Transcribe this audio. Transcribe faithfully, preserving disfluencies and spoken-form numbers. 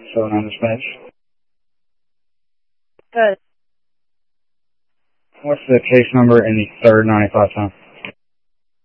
seven nine dispatch. Good. What's the case number in the third ninety-five time?